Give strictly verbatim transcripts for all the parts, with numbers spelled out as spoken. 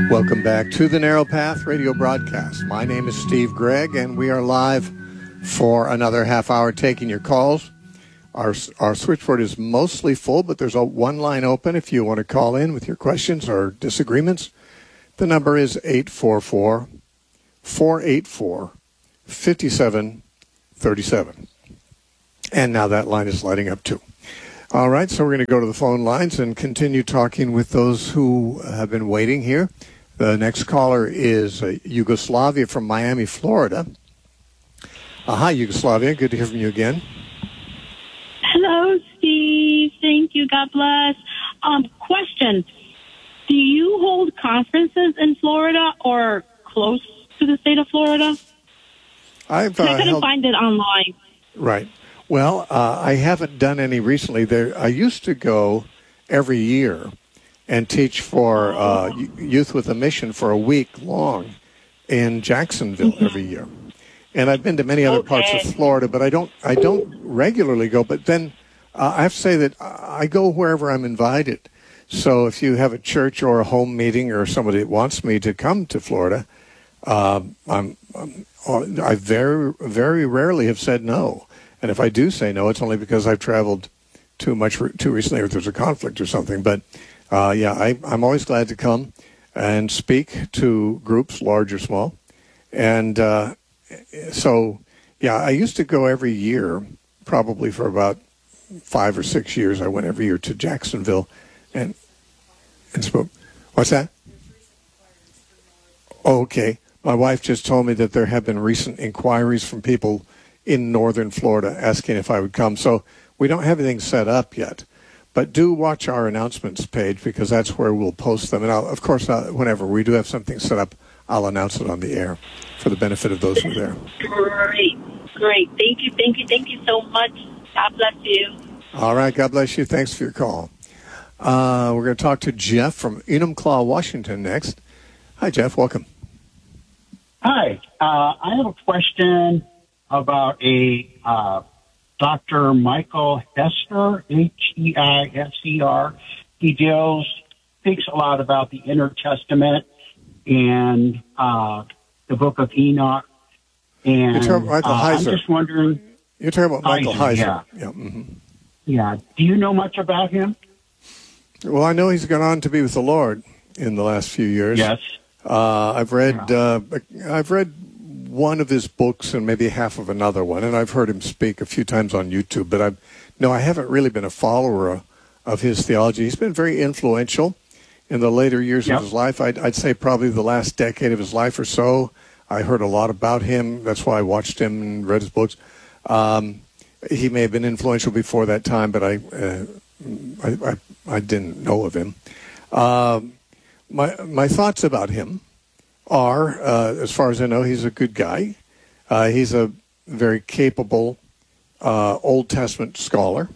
Welcome back to the Narrow Path radio broadcast. My name is Steve Gregg, and we are live for another half hour taking your calls. Our our switchboard is mostly full, but there's a one line open if you want to call in with your questions or disagreements. The number is eight four four, four eight four, five seven three seven. And now that line is lighting up too. All right, so we're going to go to the phone lines and continue talking with those who have been waiting here. The next caller is uh, Yugoslavia from Miami, Florida. Uh, hi, Yugoslavia. Good to hear from you again. Hello, Steve. Thank you. God bless. Um, question. Do you hold conferences in Florida or close to the state of Florida? I've, uh, I couldn't held... find it online. Right. Well, uh, I haven't done any recently. There, I used to go every year and teach for uh, Youth with a Mission for a week long in Jacksonville mm-hmm. every year. And I've been to many other okay. parts of Florida, but I don't I don't regularly go. But then uh, I have to say that I go wherever I'm invited. So if you have a church or a home meeting or somebody that wants me to come to Florida, uh, I'm, I'm I very very rarely have said no. And if I do say no, it's only because I've traveled too much too recently, or if there's a conflict or something. But uh, yeah, I, I'm always glad to come and speak to groups, large or small. And uh, so, yeah, I used to go every year, probably for about five or six years. I went every year to Jacksonville and and spoke. What's that? Oh, okay. My wife just told me that there have been recent inquiries from people in northern Florida asking if I would come. So we don't have anything set up yet. But do watch our announcements page because that's where we'll post them. And I'll, of course, uh, whenever we do have something set up, I'll announce it on the air for the benefit of those who are there. Great. Great. Thank you. Thank you. Thank you so much. God bless you. All right. God bless you. Thanks for your call. Uh, we're going to talk to Jeff from Enumclaw, Washington next. Hi, Jeff. Welcome. Hi. Uh, I have a question about a uh, Doctor Michael Hester, H E I S E R. He deals, speaks a lot about the Inner Testament and uh, the Book of Enoch. And You're talking about Michael uh, Heiser. I'm just wondering. You're talking about Michael Heiser. Heiser yeah. Yeah. Mm-hmm. yeah. Do you know much about him? Well, I know he's gone on to be with the Lord in the last few years. Yes. Uh, I've read. Uh, I've read. one of his books and maybe half of another one, and I've heard him speak a few times on YouTube, but I've, no, I haven't really been a follower of, of his theology. He's been very influential in the later years yep. of his life. I'd, I'd say probably the last decade of his life or so. I heard a lot about him. That's why I watched him and read his books. Um, he may have been influential before that time, but I, uh, I, I, I didn't know of him. Uh, my, my thoughts about him are, uh, as far as I know, he's a good guy. Uh, he's a very capable uh, Old Testament scholar.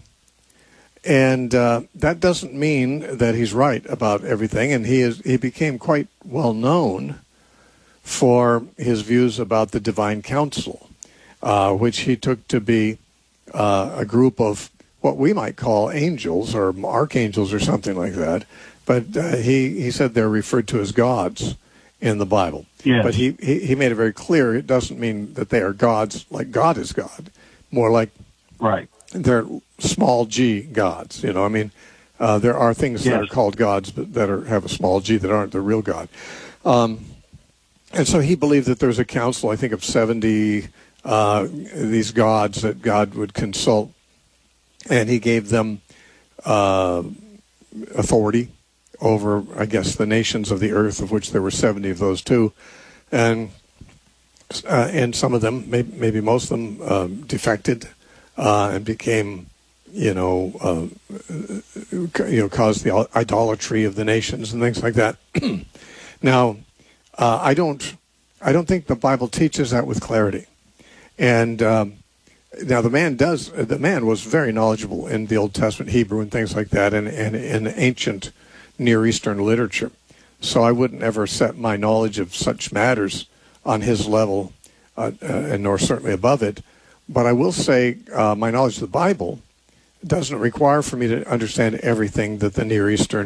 And uh, that doesn't mean that he's right about everything. And he is he became quite well known for his views about the divine council, uh, which he took to be uh, a group of what we might call angels or archangels or something like that. But uh, he, he said they're referred to as gods in the Bible. Yes. But he, he, he made it very clear it doesn't mean that they are gods like God is God. More like right. they're small g gods. You know, I mean, uh, there are things yes. that are called gods but that are have a small g that aren't the real God. Um, and so he believed that there's a council, I think, of seventy uh, these gods that God would consult. And he gave them uh, authority over, I guess, the nations of the earth, of which there were seventy of those too. And uh, and some of them, maybe, maybe most of them, uh, defected uh, and became, you know, uh, you know, caused the idolatry of the nations and things like that. Now, uh, I don't, I don't think the Bible teaches that with clarity. And um, now the man does, the man was very knowledgeable in the Old Testament Hebrew and things like that, and and in ancient Near Eastern literature. So I wouldn't ever set my knowledge of such matters on his level, uh, uh, and nor certainly above it. But I will say uh, my knowledge of the Bible doesn't require for me to understand everything that the Near Eastern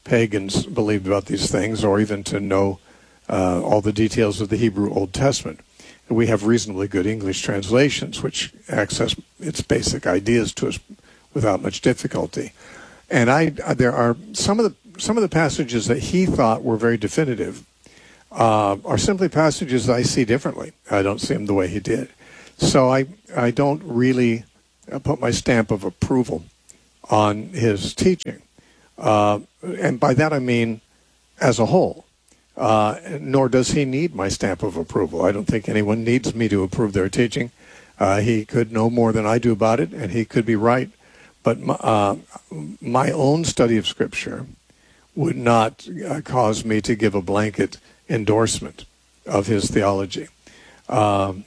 pagans believed about these things, or even to know uh, all the details of the Hebrew Old Testament. We have reasonably good English translations which access its basic ideas to us without much difficulty. And I, there are some of the some of the passages that he thought were very definitive uh, are simply passages that I see differently. I don't see them the way he did. So I I don't really put my stamp of approval on his teaching. Uh, and by that I mean as a whole. Uh, nor does he need my stamp of approval. I don't think anyone needs me to approve their teaching. Uh, he could know more than I do about it, and he could be right. But my, uh, my own study of Scripture would not uh, cause me to give a blanket endorsement of his theology. Um,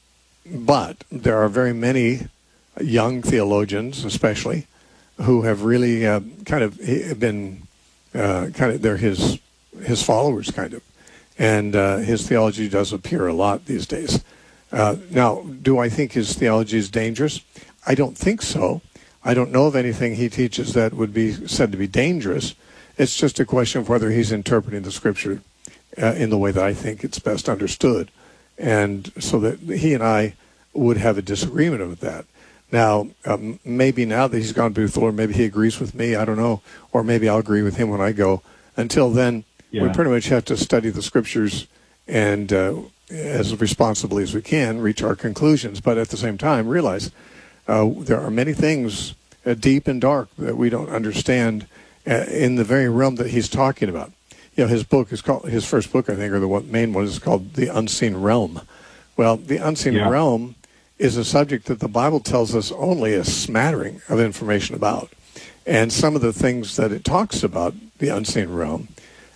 but there are very many young theologians, especially, who have really uh, kind of been uh, kind of they're his his followers, kind of, and uh, his theology does appear a lot these days. Uh, now, do I think his theology is dangerous? I don't think so. I don't know of anything he teaches that would be said to be dangerous. It's just a question of whether he's interpreting the Scripture uh, in the way that I think it's best understood, and so that he and I would have a disagreement with that. Now, um, maybe now that he's gone to be with the Lord, maybe he agrees with me, I don't know, or maybe I'll agree with him when I go. Until then, yeah. we pretty much have to study the Scriptures and, uh, as responsibly as we can, reach our conclusions, but at the same time realize uh, there are many things uh, deep and dark that we don't understand uh, in the very realm that he's talking about. You know, his book is called, his first book, I think, or the one, main one is called The Unseen Realm. Well, the unseen yeah. realm is a subject that the Bible tells us only a smattering of information about. And some of the things that it talks about, the unseen realm,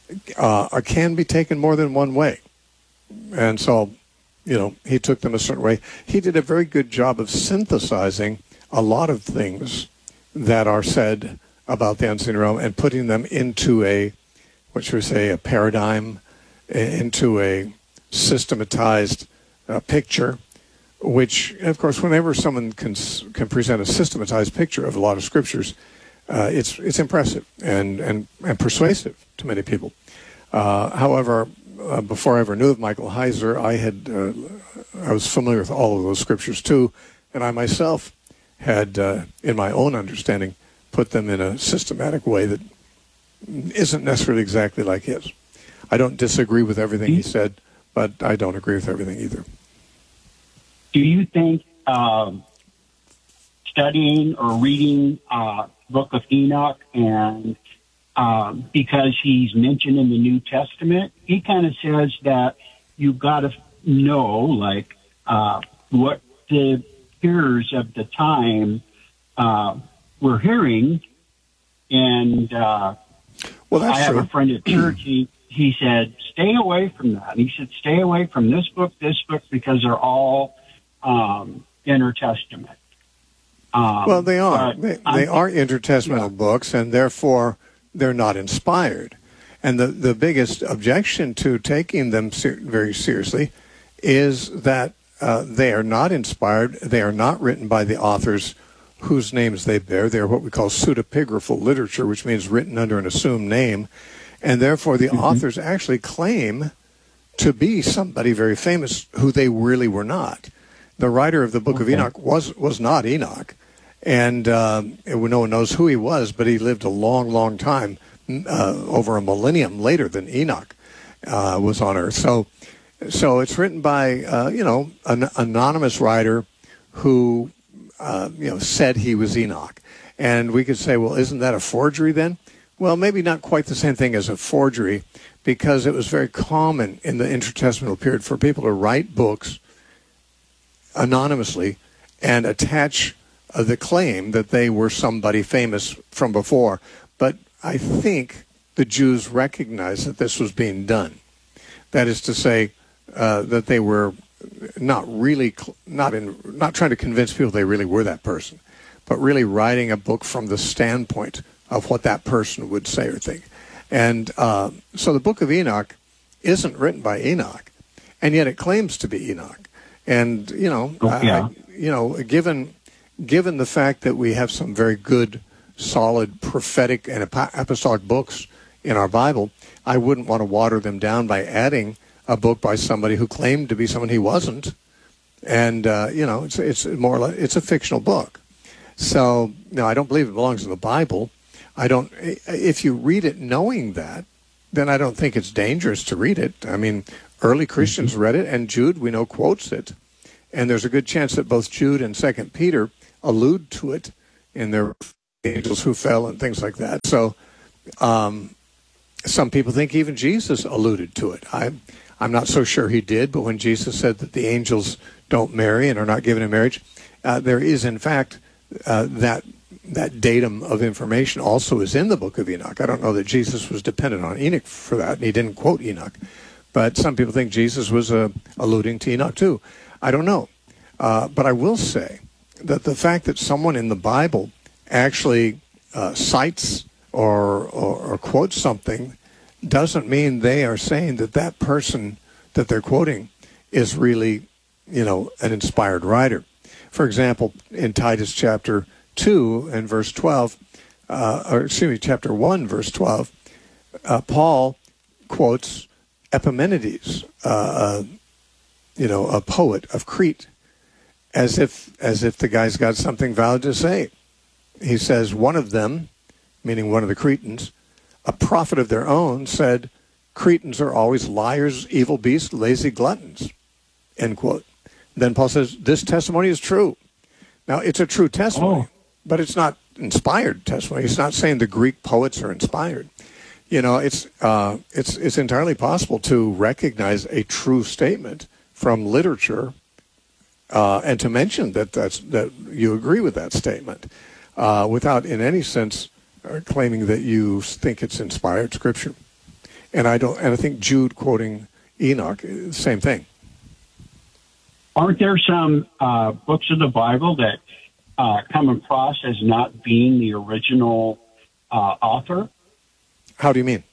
uh, can be taken more than one way. And so, you know, he took them a certain way. He did a very good job of synthesizing a lot of things that are said about the unseen realm and putting them into a, what should we say, a paradigm, into a systematized uh, picture, which, of course, whenever someone can can present a systematized picture of a lot of scriptures, uh, it's it's impressive and, and, and persuasive to many people. Uh, however, uh, before I ever knew of Michael Heiser, I had uh, I was familiar with all of those scriptures too, and I myself had, uh, in my own understanding, put them in a systematic way that isn't necessarily exactly like his. I don't disagree with everything he said, but I don't agree with everything either. Do you think um, studying or reading uh, Book of Enoch, and um, because he's mentioned in the New Testament, he kind of says that you've got to know, like, uh, what the hearers of the time uh, were hearing. And uh, well, that's I have true. a friend at church, he, he said, stay away from that. He said, stay away from this book, this book, because they're all Um, intertestament. Um, well, they are. They, they are intertestamental yeah. books, and therefore they're not inspired. And the, the biggest objection to taking them ser- very seriously is that uh, they are not inspired. They are not written by the authors whose names they bear. They are what we call pseudepigraphal literature, which means written under an assumed name. And therefore the mm-hmm. authors actually claim to be somebody very famous who they really were not. The writer of the Book okay. of Enoch was was not Enoch, and um, no one knows who he was, but he lived a long, long time, uh, over a millennium later than Enoch uh, was on Earth. So, so it's written by uh, you know an anonymous writer who uh, you know said he was Enoch, and we could say, well, isn't that a forgery then? Well, maybe not quite the same thing as a forgery, because it was very common in the intertestamental period for people to write books anonymously and attach uh, the claim that they were somebody famous from before. But I think the Jews recognized that this was being done. That is to say, uh, that they were not really, cl- not in, not trying to convince people they really were that person, but really writing a book from the standpoint of what that person would say or think. And uh, so the Book of Enoch isn't written by Enoch, and yet it claims to be Enoch. And, you know, oh, yeah. I, you know, given given the fact that we have some very good, solid prophetic and apostolic books in our Bible, I wouldn't want to water them down by adding a book by somebody who claimed to be someone he wasn't. And, uh, you know, it's, it's more like, it's a fictional book. So, no, I don't believe it belongs in the Bible. I don't, if you read it knowing that, then I don't think it's dangerous to read it. I mean, early Christians read it, and Jude, we know, quotes it. And there's a good chance that both Jude and Second Peter allude to it in their angels who fell and things like that. So um, some people think even Jesus alluded to it. I, I'm not so sure he did, but when Jesus said that the angels don't marry and are not given in marriage, uh, there is, in fact, uh, that that datum of information also is in the book of Enoch. I don't know that Jesus was dependent on Enoch for that, and he didn't quote Enoch. But some people think Jesus was uh, alluding to Enoch too. I don't know. Uh, but I will say that the fact that someone in the Bible actually uh, cites or, or, or quotes something doesn't mean they are saying that that person that they're quoting is really, you know, an inspired writer. For example, in Titus chapter two and verse twelve, uh, or excuse me, chapter one, verse twelve, uh, Paul quotes Epimenides, uh, uh, you know, a poet of Crete, as if as if the guy's got something valid to say. He says, one of them, meaning one of the Cretans, a prophet of their own, said, Cretans are always liars, evil beasts, lazy gluttons, end quote. Then Paul says, this testimony is true. Now, it's a true testimony, oh. but it's not inspired testimony. He's not saying the Greek poets are inspired. You know, it's uh, it's it's entirely possible to recognize a true statement from literature uh, and to mention that that's, that you agree with that statement uh, without in any sense claiming that you think it's inspired scripture. And I don't. And I think Jude quoting Enoch, same thing. Aren't there some uh, books of the Bible that uh, come across as not being the original uh, author? How do you mean?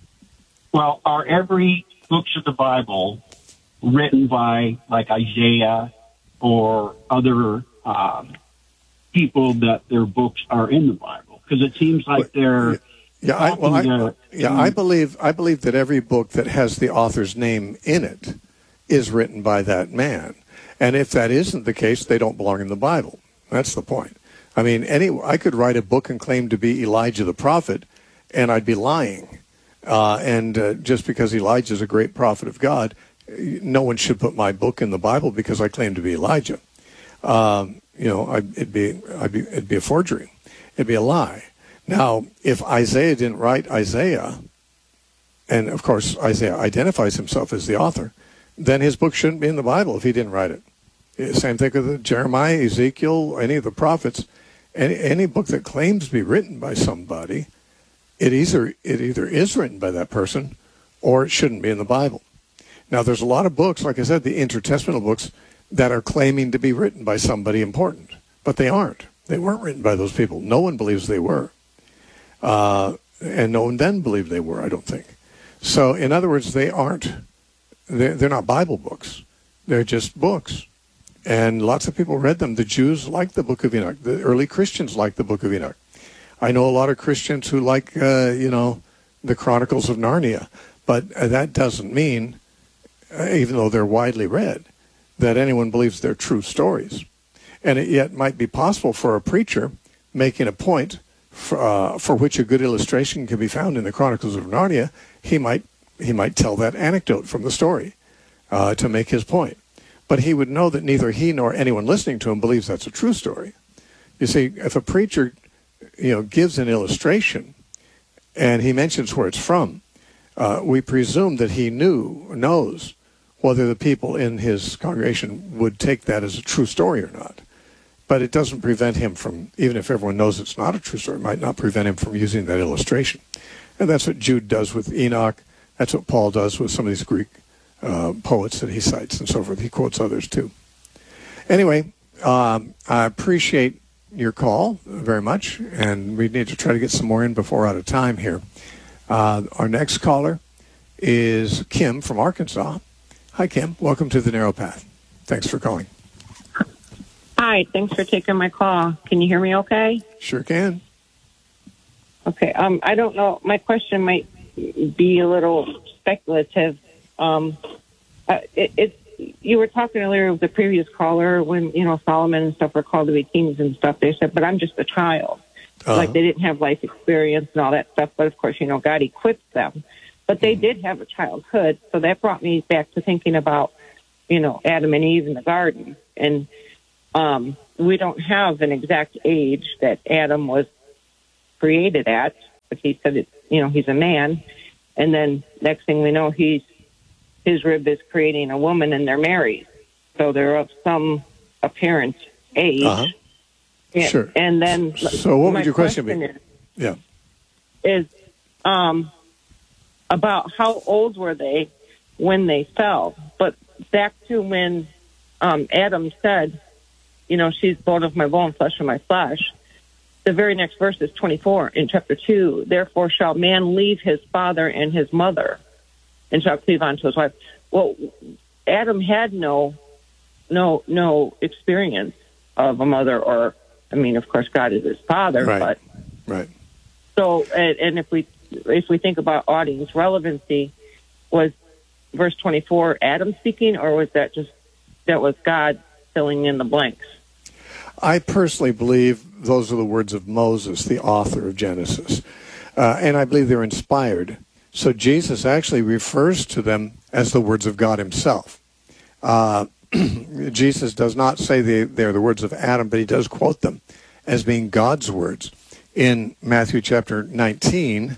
Well, are every books of the Bible written by, like, Isaiah or other uh, people that their books are in the Bible? Because it seems like they're... Yeah, I, well, I, to, yeah, I believe I believe that every book that has the author's name in it is written by that man. And if that isn't the case, they don't belong in the Bible. That's the point. I mean, any I could write a book and claim to be Elijah the prophet, and I'd be lying. Uh, and uh, just because Elijah is a great prophet of God, no one should put my book in the Bible because I claim to be Elijah. Um, you know, I, it'd be, I'd be, it'd be a forgery. It'd be a lie. Now, if Isaiah didn't write Isaiah, and of course Isaiah identifies himself as the author, then his book shouldn't be in the Bible if he didn't write it. Same thing with Jeremiah, Ezekiel, any of the prophets. Any, any book that claims to be written by somebody, it either it either is written by that person or it shouldn't be in the Bible. Now, there's a lot of books, like I said, the intertestamental books, that are claiming to be written by somebody important, but they aren't. They weren't written by those people. No one believes they were. Uh, and no one then believed they were, I don't think. So, in other words, they aren't, they're, they're not Bible books. They're just books. And lots of people read them. The Jews liked the Book of Enoch. The early Christians liked the Book of Enoch. I know a lot of Christians who like, uh, you know, the Chronicles of Narnia. But uh, that doesn't mean, uh, even though they're widely read, that anyone believes they're true stories. And it yet might be possible for a preacher making a point for, uh, for which a good illustration can be found in the Chronicles of Narnia. He might he might tell that anecdote from the story uh, to make his point. But he would know that neither he nor anyone listening to him believes that's a true story. You see, if a preacher, you know, gives an illustration and he mentions where it's from, uh, we presume that he knew, knows whether the people in his congregation would take that as a true story or not. But it doesn't prevent him from, even if everyone knows it's not a true story, it might not prevent him from using that illustration. And that's what Jude does with Enoch. That's what Paul does with some of these Greek uh, poets that he cites and so forth. He quotes others too. Anyway, um, I appreciate your call very much, and we need to try to get some more in before we're out of time here. Uh, our next caller is Kim from Arkansas. Hi, Kim. Welcome to The Narrow Path. Thanks for calling. Hi, thanks for taking my call. Can you hear me okay? Sure can. Okay. Um, I don't know. My question might be a little speculative. Um, uh, it, it, you were talking earlier with the previous caller when, you know, Solomon and stuff were called to be kings and stuff. They said, but I'm just a child. Uh-huh. Like they didn't have life experience and all that stuff. But, of course, you know, God equipped them. But they did have a childhood. So that brought me back to thinking about, you know, Adam and Eve in the garden. And um, we don't have an exact age that Adam was created at. But he said, it, you know, he's a man. And then next thing we know, he's his rib is creating a woman and they're married. So they're of some apparent age. Uh-huh. Yeah. Sure. And then, so what would your question, question be? Is, yeah. Is um, about how old were they when they fell? But back to when um, Adam said, you know, she's bone of my bone, flesh of my flesh. The very next verse is twenty-four in chapter two. Therefore shall man leave his father and his mother and shall cleave unto his wife. Well, Adam had no, no, no experience of a mother, or I mean, of course, God is his father. Right. But right. So, and, and if we if we think about audience relevancy, was verse twenty-four Adam speaking, or was that just that was God filling in the blanks? I personally believe those are the words of Moses, the author of Genesis, uh, and I believe they're inspired. So Jesus actually refers to them as the words of God himself. Uh, Jesus does not say they, they're the words of Adam, but he does quote them as being God's words. In Matthew chapter nineteen,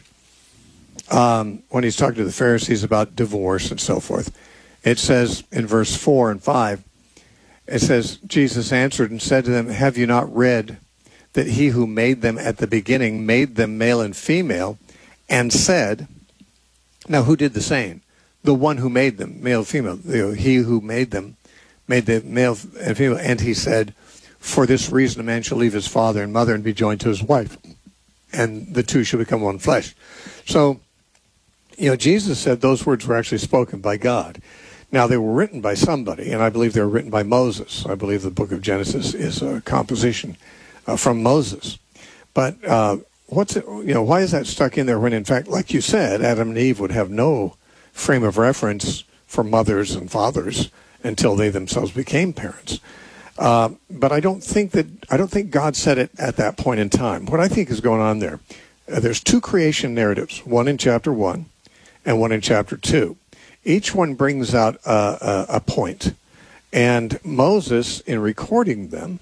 um, when he's talking to the Pharisees about divorce and so forth, it says in verse four and five, it says, Jesus answered and said to them, have you not read that he who made them at the beginning made them male and female, and said, now who did the same? The one who made them, male and female. You know, he who made them made them male and female. And he said, for this reason a man shall leave his father and mother and be joined to his wife, and the two shall become one flesh. So, you know, Jesus said those words were actually spoken by God. Now, they were written by somebody, and I believe they were written by Moses. I believe the book of Genesis is a composition uh, from Moses. But uh, what's it, you know, why is that stuck in there when, in fact, like you said, Adam and Eve would have no frame of reference for mothers and fathers until they themselves became parents? Uh, but I don't think that I don't think God said it at that point in time. What I think is going on there, uh, there's two creation narratives, one in chapter one and one in chapter two. Each one brings out a, a, a point, and Moses, in recording them,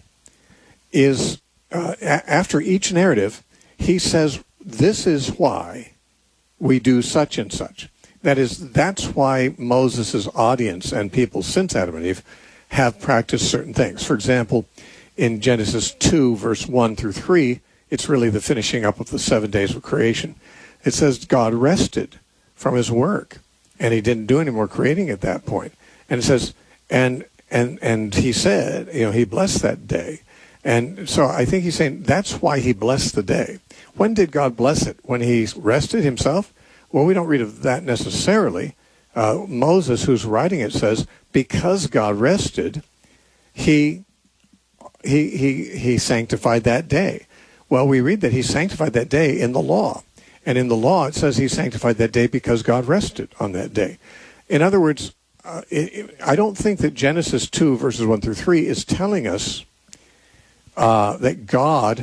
is uh, a- after each narrative, he says, "This is why we do such and such." That is, that's why Moses' audience and people since Adam and Eve have practiced certain things. For example, in Genesis two, verse one through three, it's really the finishing up of the seven days of creation. It says God rested from his work, and he didn't do any more creating at that point. And it says, and and and he said, you know, he blessed that day. And so I think he's saying that's why he blessed the day. When did God bless it? When he rested himself? Well, we don't read of that necessarily. Uh, Moses, who's writing it, says, because God rested, he, he, he, he sanctified that day. Well, we read that he sanctified that day in the law. And in the law, it says he sanctified that day because God rested on that day. In other words, uh, it, it, I don't think that Genesis two, verses one through three, is telling us uh, that God,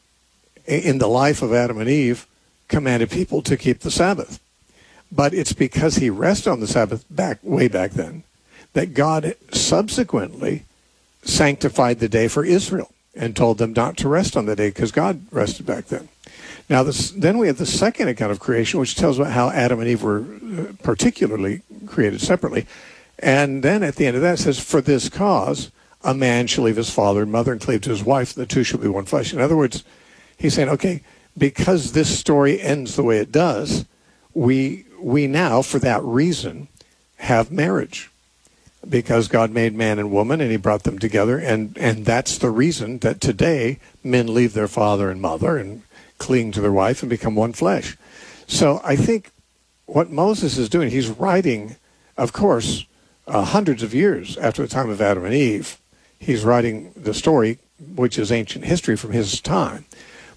in the life of Adam and Eve, commanded people to keep the Sabbath. But it's because he rested on the Sabbath back way back then that God subsequently sanctified the day for Israel and told them not to rest on the day because God rested back then. Now, this, then we have the second account of creation, which tells about how Adam and Eve were particularly created separately. And then at the end of that, it says, for this cause, a man shall leave his father and mother and cleave to his wife, and the two shall be one flesh. In other words, he's saying, okay, because this story ends the way it does, we we now, for that reason, have marriage. Because God made man and woman, and he brought them together, and, and that's the reason that today men leave their father and mother and cling to their wife and become one flesh. So I think what Moses is doing, he's writing, of course, uh, hundreds of years after the time of Adam and Eve. He's writing the story, which is ancient history from his time.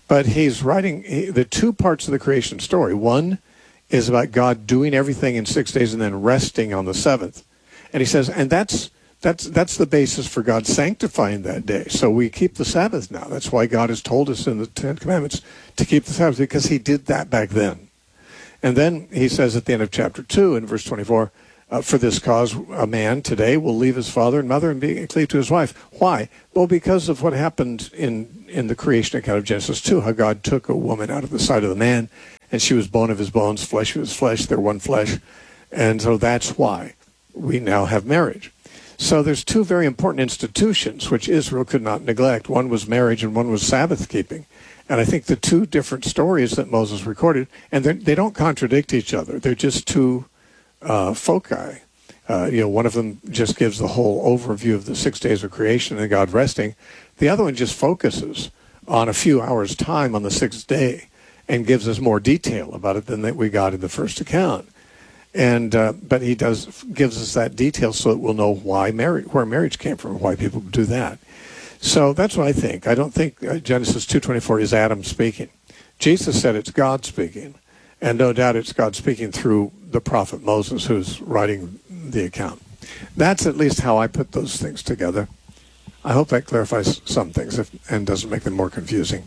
But he's writing he, the two parts of the creation story. One is about God doing everything in six days and then resting on the seventh. And he says, and that's that's that's the basis for God sanctifying that day. So we keep the Sabbath now. That's why God has told us in the Ten Commandments to keep the Sabbath, because he did that back then. And then he says at the end of chapter two in verse twenty-four, uh, for this cause a man today will leave his father and mother and be cleave to his wife. Why? Well, because of what happened in, in the creation account of Genesis two, how God took a woman out of the side of the man, and she was bone of his bones, flesh of his flesh, they're one flesh. And so that's why we now have marriage. So there's two very important institutions which Israel could not neglect. One was marriage and one was Sabbath keeping. And I think the two different stories that Moses recorded, and they don't contradict each other. They're just two uh, foci. Uh, you know, one of them just gives the whole overview of the six days of creation and God resting. The other one just focuses on a few hours' time on the sixth day and gives us more detail about it than that we got in the first account. And uh, but he does gives us that detail so that we'll know why marriage, where marriage came from, why people do that. So that's what I think. I don't think uh, Genesis two twenty-four is Adam speaking. Jesus said it's God speaking, and no doubt it's God speaking through the prophet Moses, who's writing the account. That's at least how I put those things together. I hope that clarifies some things if, and doesn't make them more confusing.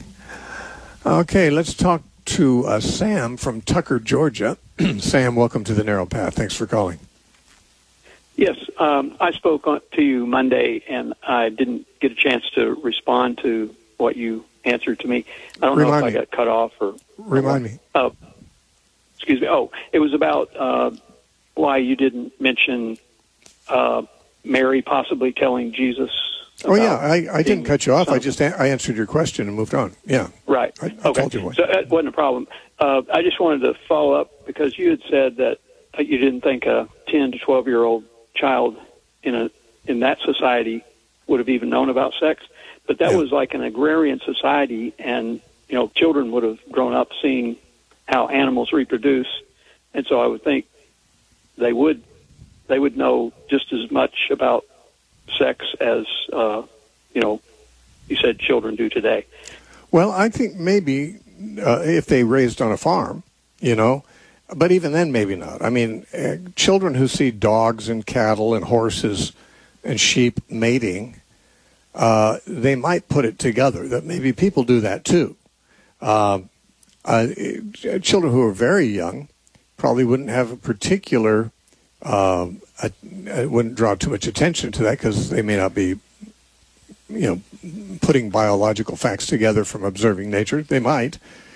Okay, let's talk to uh, Sam from Tucker, Georgia. Sam, welcome to the Narrow Path. Thanks for calling. Yes, um, I spoke on, to you Monday, and I didn't get a chance to respond to what you answered to me. I don't Remind know if me. I got cut off or... Remind me. Uh, excuse me. Oh, it was about uh, why you didn't mention uh, Mary possibly telling Jesus... Oh, yeah, I, I didn't cut you off. Something. I just a- I answered your question and moved on. Yeah. Right. I, I okay. told you why. So that wasn't a problem. Uh, I just wanted to follow up because you had said that you didn't think a ten to twelve-year-old child in a in that society would have even known about sex. But that Yeah. was like an agrarian society, and, you know, children would have grown up seeing how animals reproduce. And so I would think they would they would know just as much about sex as, uh, you know, you said children do today. Well, I think maybe uh, if they raised on a farm, you know, but even then maybe not. I mean, uh, children who see dogs and cattle and horses and sheep mating, uh, they might put it together that maybe people do that too. Uh, uh, children who are very young probably wouldn't have a particular, uh, a, a, wouldn't draw too much attention to that because they may not be, you know, putting biological facts together from observing nature. They might,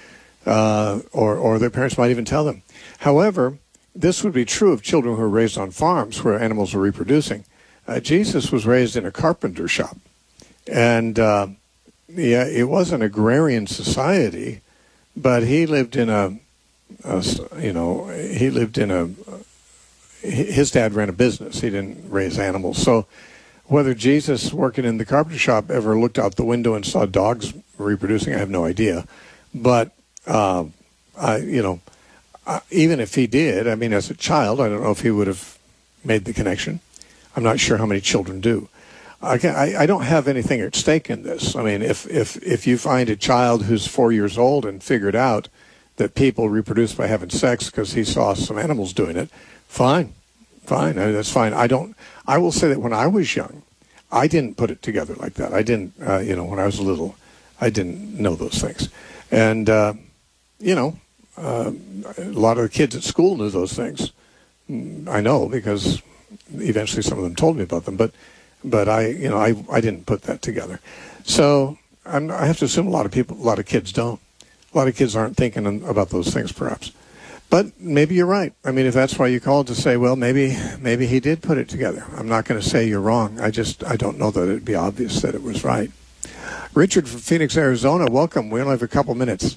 uh, or or their parents might even tell them. However, this would be true of children who are raised on farms where animals are reproducing. Uh, Jesus was raised in a carpenter shop, and uh, yeah, it was an agrarian society, but he lived in a, a, you know, he lived in a. His dad ran a business. He didn't raise animals, so. Whether Jesus, working in the carpenter shop, ever looked out the window and saw dogs reproducing, I have no idea. But, uh, I, you know, uh, even if he did, I mean, as a child, I don't know if he would have made the connection. I'm not sure how many children do. I, can, I, I don't have anything at stake in this. I mean, if, if, if you find a child who's four years old and figured out that people reproduce by having sex because he saw some animals doing it, fine. Fine, I mean, that's fine. I don't. I will say that when I was young, I didn't put it together like that. I didn't. Uh, you know, when I was little, I didn't know those things, and uh, you know, uh, a lot of the kids at school knew those things. I know because eventually some of them told me about them. But, but I, you know, I I didn't put that together. So I'm, I have to assume a lot of people, a lot of kids don't. A lot of kids aren't thinking about those things, perhaps. But maybe you're right. I mean, if that's why you called to say, well, maybe maybe he did put it together. I'm not going to say you're wrong. I just, I don't know that it'd be obvious that it was right. Richard from Phoenix, Arizona, welcome. We only have a couple minutes.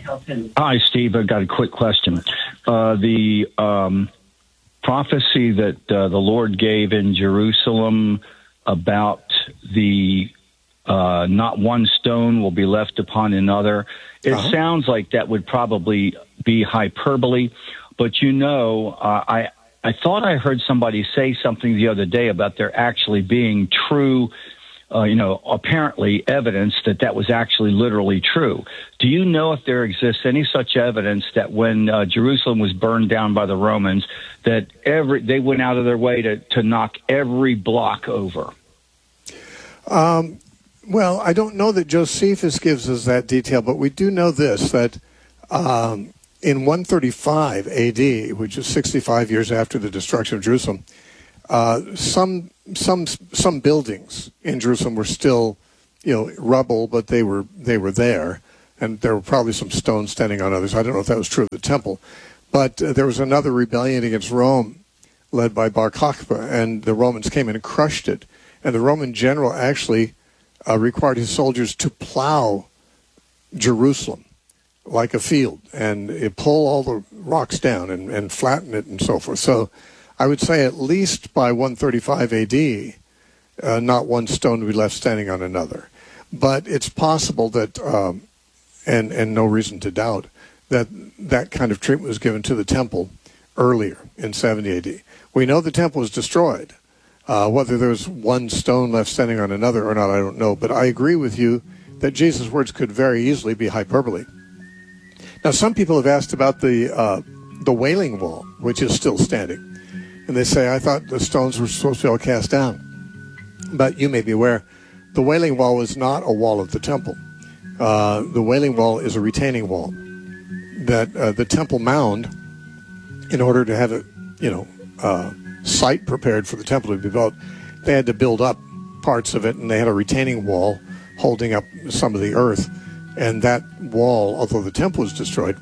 Hi, Steve. I've got a quick question. Uh, the um, prophecy that uh, the Lord gave in Jerusalem about the uh, not one stone will be left upon another, it uh-huh. sounds like that would probably be hyperbole, but you know, uh, I I thought I heard somebody say something the other day about there actually being true uh, you know, apparently evidence that that was actually literally true. Do you know if there exists any such evidence that when uh, Jerusalem was burned down by the Romans, that every they went out of their way to, to knock every block over? Um, well, I don't know that Josephus gives us that detail, but we do know this, that um, in one thirty-five A D, which is sixty-five years after the destruction of Jerusalem, uh, some some some buildings in Jerusalem were still, you know, rubble, but they were they were there, and there were probably some stones standing on others. I don't know if that was true of the temple, but uh, there was another rebellion against Rome, led by Bar Kokhba, and the Romans came in and crushed it. And the Roman general actually uh, required his soldiers to plow Jerusalem like a field and uh, pull all the rocks down and, and flatten it and so forth. So I would say at least by one thirty-five A D, uh, not one stone would be left standing on another. But it's possible that, um, and, and no reason to doubt, that that kind of treatment was given to the temple earlier in seventy A D. We know the temple was destroyed. Uh, whether there's one stone left standing on another or not, I don't know. But I agree with you that Jesus' words could very easily be hyperbole. Now, some people have asked about the uh, the Wailing Wall, which is still standing. And they say, I thought the stones were supposed to be all cast down. But you may be aware, the Wailing Wall is not a wall of the temple. Uh, the Wailing Wall is a retaining wall that uh, the Temple Mound, in order to have it, you know, uh, site prepared for the temple to be built, they had to build up parts of it, and they had a retaining wall holding up some of the earth. And that wall, although the temple was destroyed,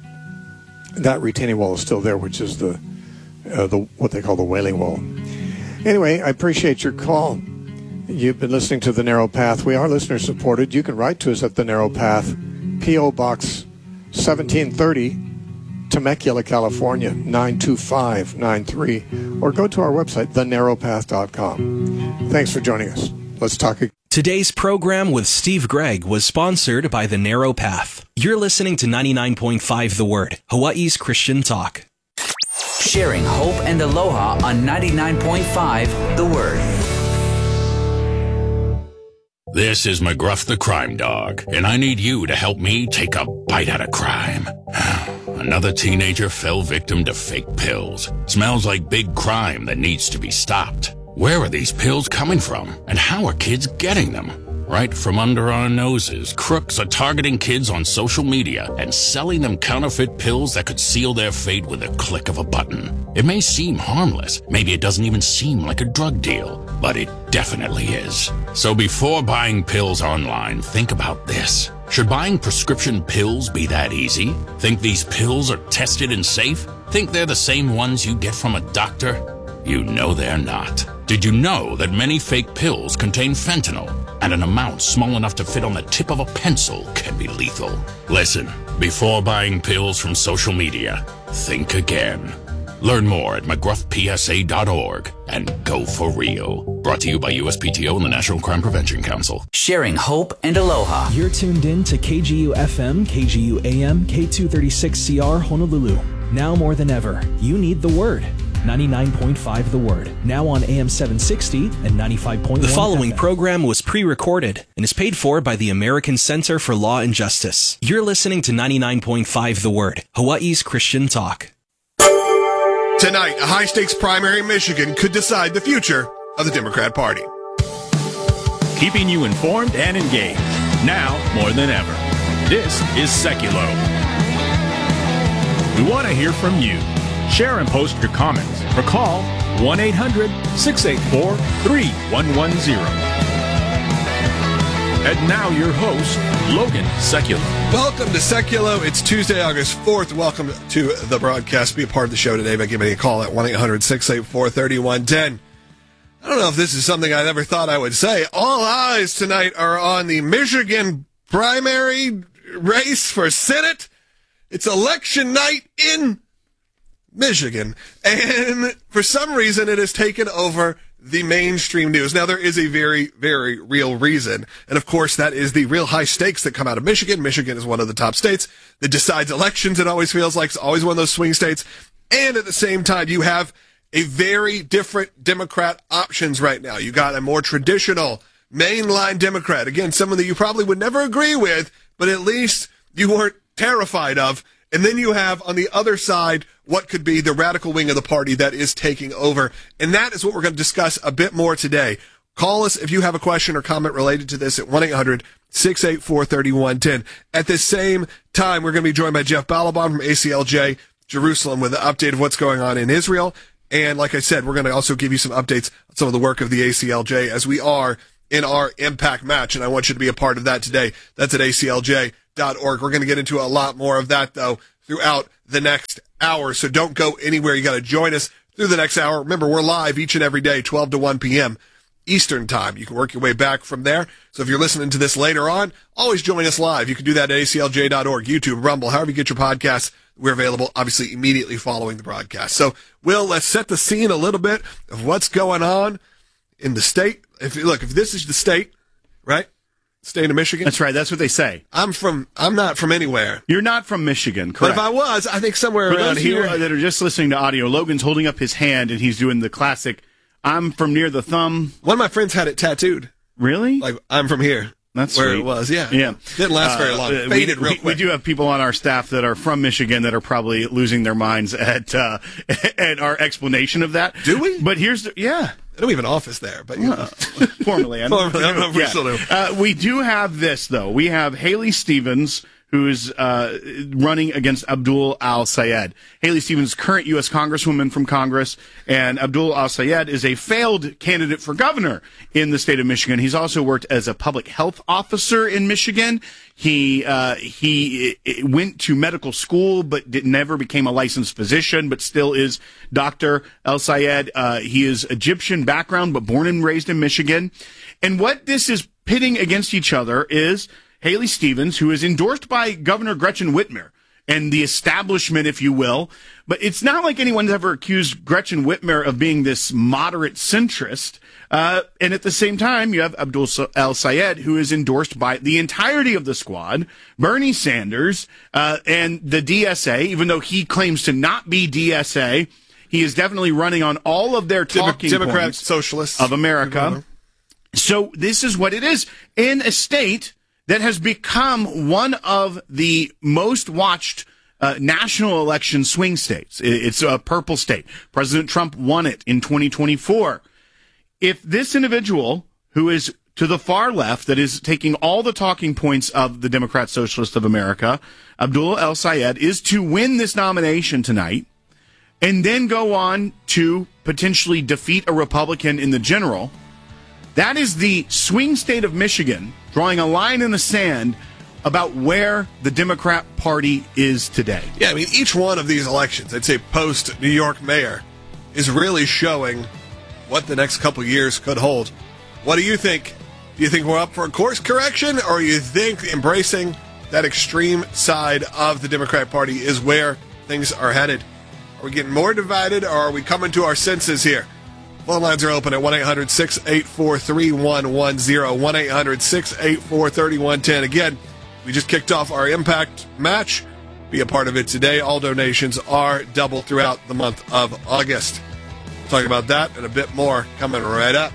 that retaining wall is still there, which is the uh, the what they call the Wailing Wall. Anyway, I appreciate your call. You've been listening to The Narrow Path. We are listener supported. You can write to us at The Narrow Path, P O Box seventeen thirty, Temecula, California, nine two five nine three, or go to our website, the narrow path dot com. Thanks for joining us. Let's talk again. Today's program with Steve Gregg was sponsored by The Narrow Path. You're listening to ninety-nine point five The Word, Hawaii's Christian talk. Sharing hope and aloha on ninety-nine point five The Word. This is McGruff the Crime Dog, and I need you to help me take a bite out of crime. Another teenager fell victim to fake pills. Smells like big crime that needs to be stopped. Where are these pills coming from, and how are kids getting them? Right from under our noses, crooks are targeting kids on social media and selling them counterfeit pills that could seal their fate with a click of a button. It may seem harmless, maybe it doesn't even seem like a drug deal, but it definitely is. So before buying pills online, think about this. Should buying prescription pills be that easy? Think these pills are tested and safe? Think they're the same ones you get from a doctor? You know they're not. Did you know that many fake pills contain fentanyl, and an amount small enough to fit on the tip of a pencil can be lethal? Listen, before buying pills from social media, think again. Learn more at mcgruff p s a dot org and go for real. Brought to you by U S P T O and the National Crime Prevention Council. Sharing hope and aloha. You're tuned in to K G U F M, K G U A M, K two thirty-six C R Honolulu. Now more than ever, you need the Word. ninety-nine point five The Word, now on A M seven sixty and ninety-five point one. The following F M. program was pre-recorded and is paid for by the American Center for Law and Justice. You're listening to ninety-nine point five The Word, Hawaii's Christian talk. Tonight, a high-stakes primary in Michigan could decide the future of the Democrat Party. Keeping you informed and engaged, now more than ever. This is Seculo. We want to hear from you. Share and post your comments or call one eight hundred six eight four three one one zero. And now your host, Logan Seculo. Welcome to Seculo. It's Tuesday, August fourth. Welcome to the broadcast. Be a part of the show today by giving me a call at one eight hundred six eight four three one one zero. I don't know if this is something I never thought I would say. All eyes tonight are on the Michigan primary race for Senate. It's election night in Michigan, and for some reason it has taken over the mainstream news. Now, there is a very, very real reason, and of course that is the real high stakes that come out of Michigan. Michigan is one of the top states that decides elections. It always feels like it's always one of those swing states, and at the same time you have a very different Democrat options right now. You got a more traditional mainline Democrat. Again, someone that you probably would never agree with, but at least you weren't terrified of. And then you have on the other side what could be the radical wing of the party that is taking over. And that is what we're going to discuss a bit more today. Call us if you have a question or comment related to this at one eight hundred six eight four three one one zero. At the same time, we're going to be joined by Jeff Balaban from A C L J Jerusalem with an update of what's going on in Israel. And like I said, we're going to also give you some updates on some of the work of the A C L J as we are in our Impact Match. And I want you to be a part of that today. That's at A C L J dot org. We're going to get into a lot more of that, though, throughout the next hour. So don't go anywhere. You got to join us through the next hour. Remember, we're live each and every day, twelve to one p.m. Eastern Time. You can work your way back from there. So if you're listening to this later on, always join us live. You can do that at A C L J dot org, YouTube, Rumble, however you get your podcasts. We're available, obviously, immediately following the broadcast. So, Will, let's set the scene a little bit of what's going on in the state. If Look, if this is the state, right? State of Michigan. That's right. That's what they say. I'm from. I'm not from anywhere. You're not from Michigan, correct? But if I was, I think somewhere For around those here. of you that are just listening to audio, Logan's holding up his hand and he's doing the classic, I'm from near the thumb. One of my friends had it tattooed. Really? Like, I'm from here. That's where sweet. it was. Yeah. Yeah. Didn't last very Uh, long. we- Faded real we, quick. we do have people on our staff that are from Michigan that are probably losing their minds at uh, at our explanation of that. Do we? But here's the, yeah. I don't even have an office there, but you know. Formerly. I Formerly, I don't know if we yeah. still do. Uh, we do have this, though. We have Haley Stevens, who is uh, running against Abdul al-Sayed. Haley Stevens, current U S Congresswoman from Congress, and Abdul al-Sayed is a failed candidate for governor in the state of Michigan. He's also worked as a public health officer in Michigan. He uh, he went to medical school, but did, never became a licensed physician, but still is Doctor al-Sayed. Uh, he is Egyptian background, but born and raised in Michigan. And what this is pitting against each other is Haley Stevens, who is endorsed by Governor Gretchen Whitmer and the establishment, if you will. But it's not like anyone's ever accused Gretchen Whitmer of being this moderate centrist. Uh, and at the same time, you have Abdul al-Sayed, who is endorsed by the entirety of the squad, Bernie Sanders, uh, and the D S A, even though he claims to not be D S A. He is definitely running on all of their talking Democratic points Socialists of America. So this is what it is in a state that has become one of the most watched uh, national election swing states. It's a purple state. President Trump won it in twenty twenty-four. If this individual, who is to the far left, that is taking all the talking points of the Democrat Socialist of America, Abdul al-Sayed, is to win this nomination tonight and then go on to potentially defeat a Republican in the general, that is the swing state of Michigan drawing a line in the sand about where the Democrat Party is today. Yeah, I mean, each one of these elections, I'd say post New York mayor, is really showing what the next couple years could hold. What do you think? Do you think we're up for a course correction, or you think embracing that extreme side of the Democrat Party is where things are headed? Are we getting more divided, or are we coming to our senses here? Phone lines are open at one eight hundred six eight four three one one zero, one eight hundred six eight four three one one zero. Again, we just kicked off our Impact Match. Be a part of it today. All donations are double throughout the month of August. We'll talk about that and a bit more coming right up.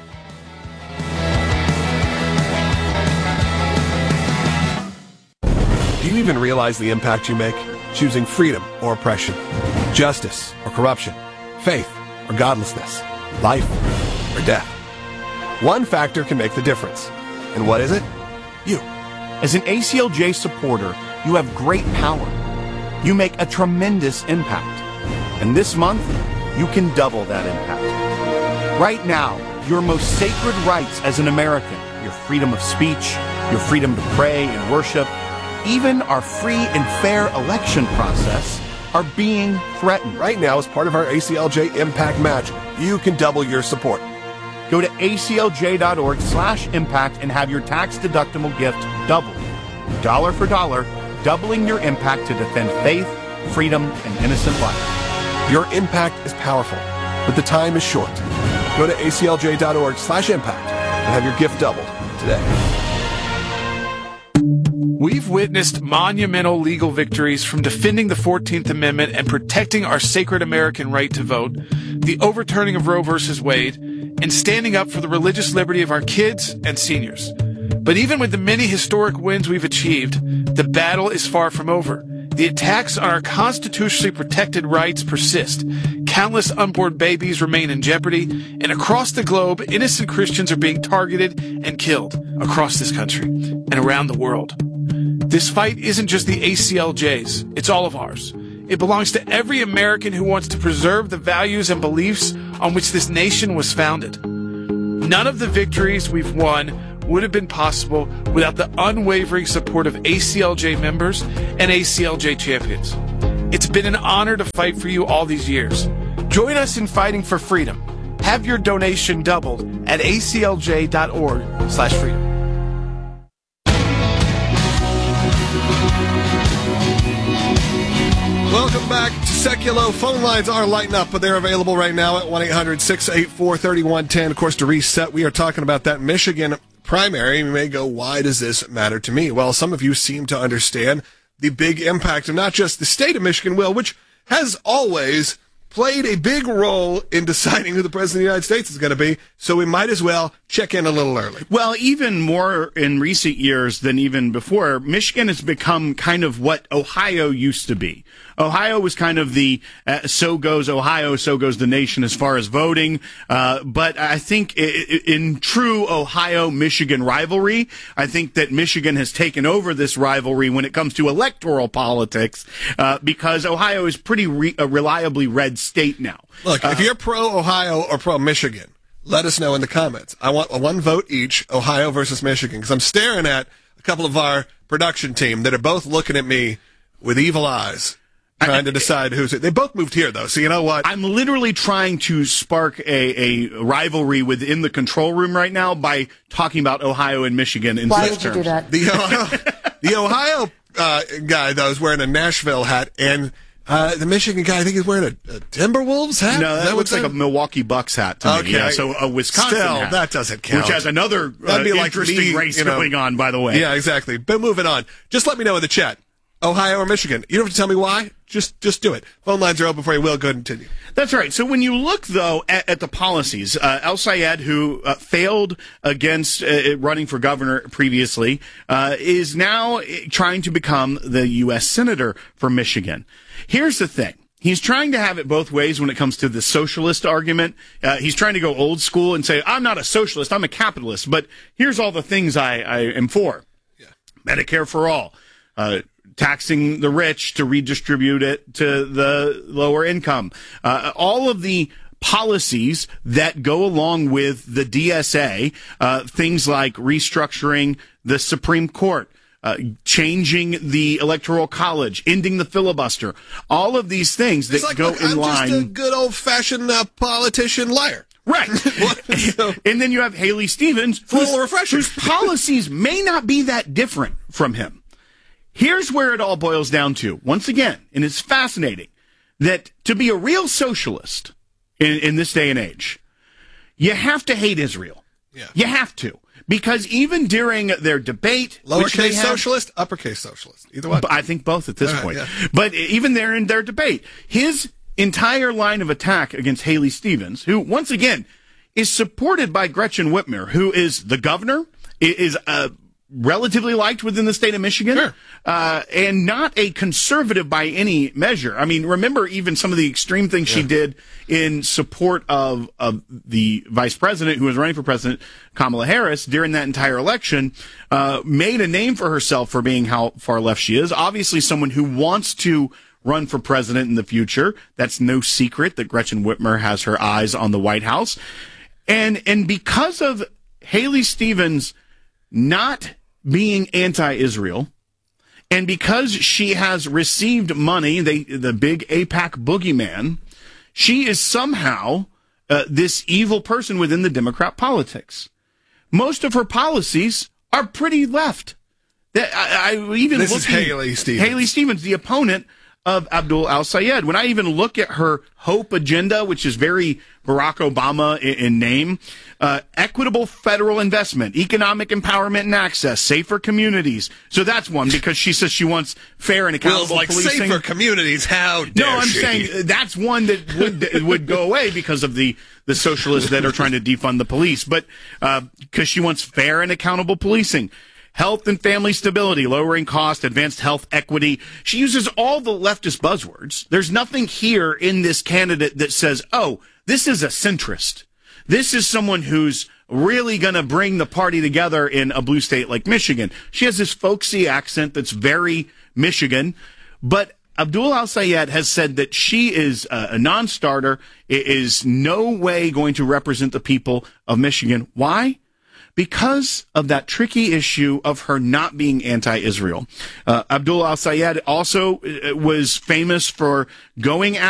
Do you even realize the impact you make? Choosing freedom or oppression, justice or corruption, faith or godlessness, life or death. One factor can make the difference. And what is it? You. As an A C L J supporter, you have great power. You make a tremendous impact. And this month, you can double that impact. Right now, your most sacred rights as an American, your freedom of speech, your freedom to pray and worship, even our free and fair election process are being threatened. Right now, as part of our A C L J Impact Match, you can double your support. Go to aclj.org slash impact and have your tax-deductible gift doubled. Dollar for dollar, doubling your impact to defend faith, freedom, and innocent life. Your impact is powerful, but the time is short. Go to aclj.org slash impact and have your gift doubled today. We've witnessed monumental legal victories from defending the fourteenth Amendment and protecting our sacred American right to vote the overturning of Roe versus Wade, and standing up for the religious liberty of our kids and seniors. But even with the many historic wins we've achieved, the battle is far from over. The attacks on our constitutionally protected rights persist. Countless unborn babies remain in jeopardy, and across the globe, innocent Christians are being targeted and killed across this country and around the world. This fight isn't just the A C L J's, it's all of ours. It belongs to every American who wants to preserve the values and beliefs on which this nation was founded. None of the victories we've won would have been possible without the unwavering support of A C L J members and A C L J champions. It's been an honor to fight for you all these years. Join us in fighting for freedom. Have your donation doubled at A C L J dot org slash freedom. Welcome back to Seculo. Phone lines are lighting up, but they're available right now at one eight hundred six eight four three one one zero. Of course, to reset, we are talking about that Michigan primary. You may go, why does this matter to me? Well, some of you seem to understand the big impact of not just the state of Michigan, Will, which has always played a big role in deciding who the president of the United States is going to be, so we might as well check in a little early. Well, even more in recent years than even before, Michigan has become kind of what Ohio used to be. Ohio was kind of the uh, so goes Ohio, so goes the nation as far as voting. Uh, but I think I- I- in true Ohio-Michigan rivalry, I think that Michigan has taken over this rivalry when it comes to electoral politics, uh, because Ohio is pretty re- a reliably red state now. Look, if you're pro-Ohio or pro-Michigan, let us know in the comments. I want a one vote each, Ohio versus Michigan, because I'm staring at a couple of our production team that are both looking at me with evil eyes, trying to decide who's it. They both moved here, though, so you know what? I'm literally trying to spark a, a rivalry within the control room right now by talking about Ohio and Michigan in Why such would you terms. do that? The Ohio, the Ohio uh, guy, though, is wearing a Nashville hat, and uh, the Michigan guy, I think he's wearing a, a Timberwolves hat? No, Is that, looks what's like a Milwaukee Bucks hat to Okay. me. Yeah, so a Wisconsin Still, hat. that doesn't count. Which has another uh, That'd be like interesting me, race you know. going on, by the way. Yeah, exactly. But moving on. Just let me know in the chat. Ohio or Michigan. You don't have to tell me why. Just just do it. Phone lines are open for you. Will, go ahead and continue. That's right. So when you look, though, at, at the policies, uh, El Sayed, who uh, failed against uh, running for governor previously, uh, is now trying to become the U S senator for Michigan. Here's the thing. He's trying to have it both ways when it comes to the socialist argument. Uh, he's trying to go old school and say, I'm not a socialist, I'm a capitalist, but here's all the things I, I am for. Yeah. Medicare for all. Uh, taxing the rich to redistribute it to the lower income. Uh, all of the policies that go along with the D S A, uh, things like restructuring the Supreme Court, uh, changing the Electoral College, ending the filibuster, all of these things that It's like, go look, in I'm line. just a good old-fashioned uh, politician liar. Right. And then you have Haley Stevens, whose, whose policies may not be that different from him. Here's where it all boils down to. Once again, and it's fascinating, that to be a real socialist in, in this day and age, you have to hate Israel. Yeah. You have to. Because even during their debate... which they Lowercase have- socialist, uppercase socialist. Either one. I think both at this All right, point. yeah. But even there in their debate, his entire line of attack against Haley Stevens, who, once again, is supported by Gretchen Whitmer, who is the governor, is uh, relatively liked within the state of Michigan, Sure. uh, and not a conservative by any measure. I mean, remember even some of the extreme things she did in support of, of the vice president who was running for president, Kamala Harris, during that entire election, uh, made a name for herself for being how far left she is. Obviously someone who wants to run for president in the future. That's no secret that Gretchen Whitmer has her eyes on the White House. And, and because of Haley Stevens not being anti-Israel, and because she has received money, they, the big AIPAC boogeyman, she is somehow uh, this evil person within the Democrat politics. Most of her policies are pretty left. That- I, I even This is looking- Haley Stevens. Haley Stevens, the opponent of Abdul al-Sayed. When I even look at her HOPE agenda, which is very Barack Obama in, in name, uh, equitable federal investment, economic empowerment and access, safer communities. So that's one, because she says she wants fair and accountable Will's like, policing. safer communities, how dare No, I'm she? saying that's one that would would go away because of the, the socialists that are trying to defund the police. But because uh, she wants fair and accountable policing. Health and family stability, lowering cost, advanced health equity. She uses all the leftist buzzwords. There's nothing here in this candidate that says, oh, this is a centrist. This is someone who's really going to bring the party together in a blue state like Michigan. She has this folksy accent that's very Michigan, but Abdul al-Sayed has said that she is a non-starter, is no way going to represent the people of Michigan. Why? Because of that tricky issue of her not being anti-Israel. Uh, Abdul al-Sayed also was famous for going after